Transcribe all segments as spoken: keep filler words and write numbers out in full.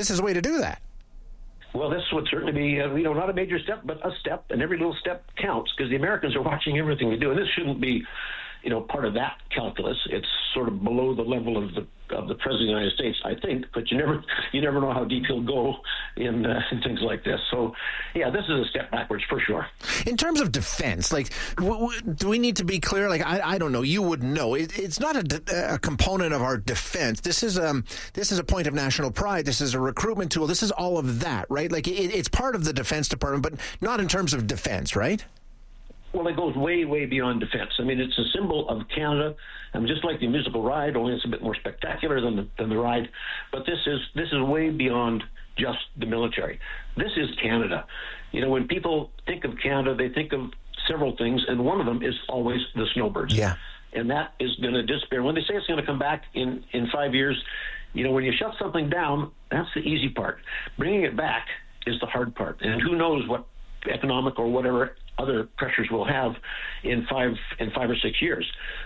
this is a way to do that. Well, this would certainly be, uh, you know, not a major step, but a step, and every little step counts because the Americans are watching everything we do, and this shouldn't be, you know, part of that calculus. It's sort of below the level of the of the President of the United States, I think, but you never you never know how deep he'll go in, uh, in things like this. So, yeah, this is a step backwards for sure. In terms of defense, like, w- w- do we need to be clear? Like, I, I don't know. You would know. It, it's not a, de- a component of our defense. This is um this is a point of national pride. This is a recruitment tool. This is all of that, right? Like, it, it's part of the Defense Department, but not in terms of defense, right? Well, it goes way, way beyond defense. I mean, it's a symbol of Canada, and just like the musical ride, only it's a bit more spectacular than the, than the ride. But this is this is way beyond just the military. This is Canada. You know, when people think of Canada, they think of several things, and one of them is always the snowbirds. Yeah. And that is going to disappear. When they say it's going to come back in, in five years, you know, when you shut something down, that's the easy part. Bringing it back is the hard part. And who knows what economic or whatever other pressures we'll have in five in five or six years.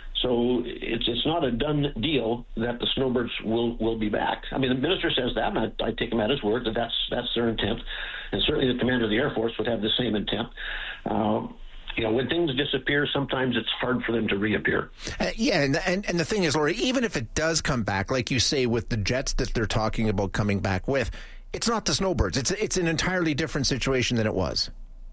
So it's it's not a done deal that the snowbirds will, will be back. I mean, the minister says that, and I, I take him at his word that that's that's their intent, and certainly the commander of the Air Force would have the same intent. Uh, you know, when things disappear, sometimes it's hard for them to reappear. Uh, yeah, and, and and the thing is, Laurie, even if it does come back, like you say, with the jets that they're talking about coming back with, it's not the snowbirds. It's it's an entirely different situation than it was.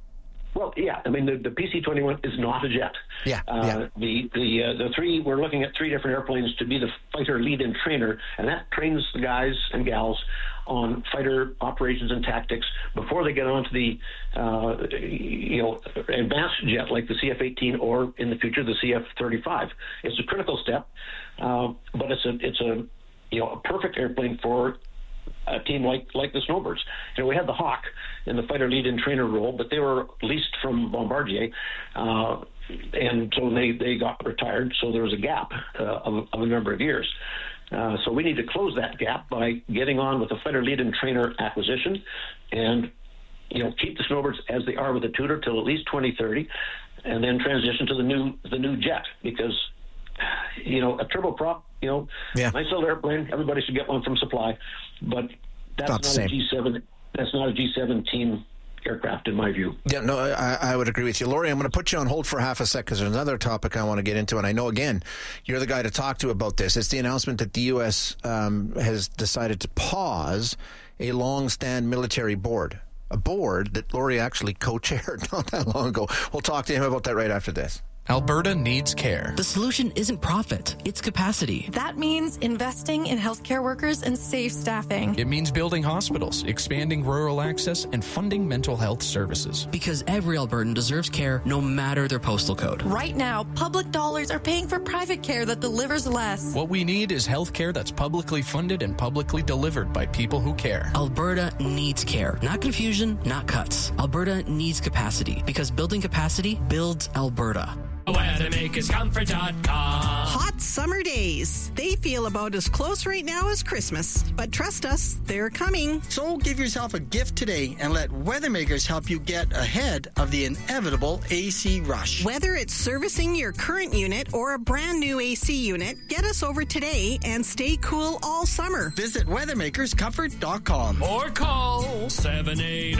Well, yeah. I mean, the, the P C twenty-one is not a jet. Yeah. Uh, yeah. The the uh, the three we're looking at three different airplanes to be the fighter lead-in trainer, and that trains the guys and gals on fighter operations and tactics before they get onto the uh, you know advanced jet like the C F eighteen or in the future the C F thirty-five. It's a critical step, uh, but it's a it's a you know a perfect airplane for a team like like the Snowbirds. You know, we had the Hawk in the fighter lead-in trainer role, but they were leased from Bombardier, uh, and so they, they got retired. So there was a gap uh, of, of a number of years. Uh, so we need to close that gap by getting on with the fighter lead-in trainer acquisition, and you know keep the Snowbirds as they are with the Tudor till at least twenty thirty, and then transition to the new the new jet because you know a turboprop. You know, yeah. nice little airplane. Everybody should get one from Supply, but that's not, not a G seven. That's not a G seventeen aircraft, in my view. Yeah, no, I, I would agree with you, Laurie. I'm going to put you on hold for half a sec because there's another topic I want to get into, and I know again you're the guy to talk to about this. It's the announcement that the U S um, has decided to pause a long-stand military board, a board that Laurie actually co-chaired not that long ago. We'll talk to him about that right after this. Alberta needs care. The solution isn't profit, it's capacity. That means investing in healthcare workers and safe staffing. It means building hospitals, expanding rural access, and funding mental health services. Because every Albertan deserves care no matter their postal code. Right now, public dollars are paying for private care that delivers less. What we need is health care that's publicly funded and publicly delivered by people who care. Alberta needs care. Not confusion, not cuts. Alberta needs capacity because building capacity builds Alberta. weathermakers comfort dot com. Hot summer days. They feel about as close right now as Christmas. But trust us, they're coming. So give yourself a gift today and let Weathermakers help you get ahead of the inevitable A C rush. Whether it's servicing your current unit or a brand new A C unit, get us over today and stay cool all summer. Visit weathermakers comfort dot com or call seven eight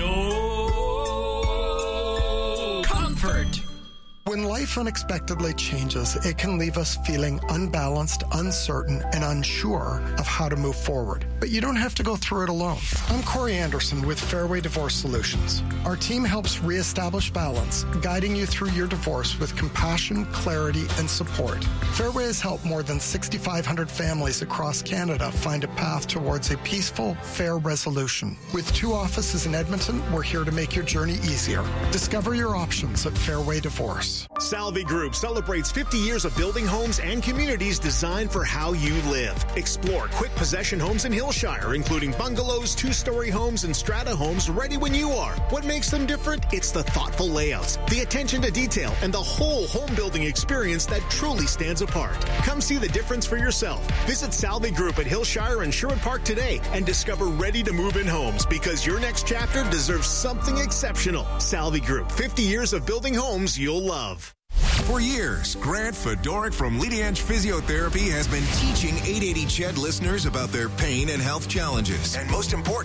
zero comfort. When life unexpectedly changes, it can leave us feeling unbalanced, uncertain, and unsure of how to move forward. But you don't have to go through it alone. I'm Corey Anderson with Fairway Divorce Solutions. Our team helps reestablish balance, guiding you through your divorce with compassion, clarity, and support. Fairway has helped more than six thousand five hundred families across Canada find a path towards a peaceful, fair resolution. With two offices in Edmonton, we're here to make your journey easier. Discover your options at Fairway Divorce. Salvi Group celebrates fifty years of building homes and communities designed for how you live. Explore quick possession homes in Hillshire, including bungalows, two-story homes, and strata homes ready when you are. What makes them different? It's the thoughtful layouts, the attention to detail, and the whole home building experience that truly stands apart. Come see the difference for yourself. Visit Salvi Group at Hillshire and Sherwood Park today and discover ready-to-move-in homes because your next chapter deserves something exceptional. Salvi Group, fifty years of building homes you'll love. For years, Grant Fedoruk from Leading Edge Physiotherapy has been teaching eight eighty C H E D listeners about their pain and health challenges. And most important,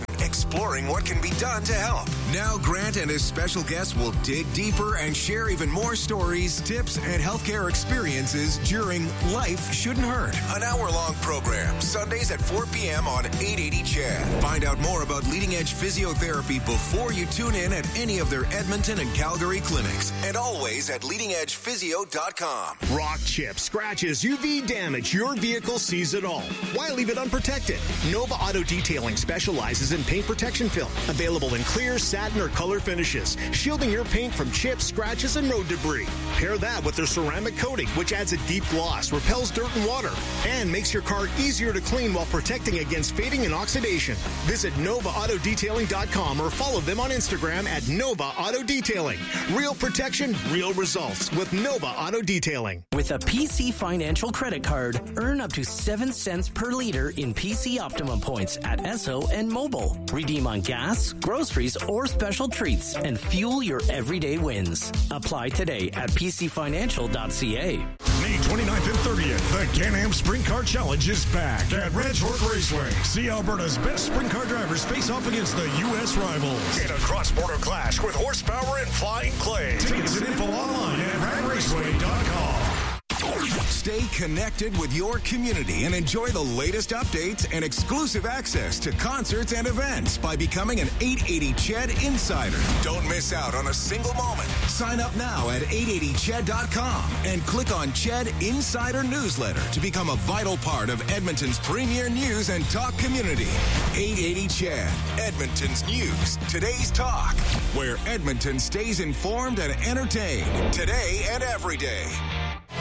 exploring what can be done to help. Now Grant and his special guests will dig deeper and share even more stories, tips, and healthcare experiences during Life Shouldn't Hurt, an hour-long program, Sundays at four p.m. on eight eighty C H E D. Find out more about leading-edge physiotherapy before you tune in at any of their Edmonton and Calgary clinics, and always at leading edge physio dot com. Rock chips, scratches, U V damage, your vehicle sees it all. Why leave it unprotected? Nova Auto Detailing specializes in paint protection film, available in clear, satin, or color finishes, shielding your paint from chips, scratches, and road debris. Pair that with their ceramic coating, which adds a deep gloss, repels dirt and water, and makes your car easier to clean while protecting against fading and oxidation. Visit nova auto detailing dot com or follow them on Instagram at Nova Auto Detailing. Real protection, real results with Nova Auto Detailing. With a P C Financial credit card, earn up to seven cents per liter in P C Optimum points at Esso and Mobile. Redeem on gas, groceries, or special treats and fuel your everyday wins. Apply today at p c financial dot c a. May twenty-ninth and thirtieth, the Can-Am Sprint Car Challenge is back at Ranch Fork Raceway. See Alberta's best sprint car drivers face off against the U S rivals in a cross-border clash with horsepower and flying clay. Tickets and info online at rag raceway dot com. Stay connected with your community and enjoy the latest updates and exclusive access to concerts and events by becoming an eight eighty C H E D Insider. Don't miss out on a single moment. Sign up now at eight eighty C H E D dot com and click on C H E D Insider Newsletter to become a vital part of Edmonton's premier news and talk community. eight eighty C H E D, Edmonton's news, today's talk, where Edmonton stays informed and entertained today and every day.